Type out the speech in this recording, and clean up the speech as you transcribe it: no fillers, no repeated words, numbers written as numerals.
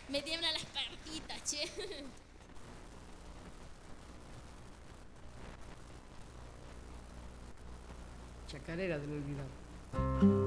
Me tiemblan las patitas, che. Chacarera te lo olvidaba.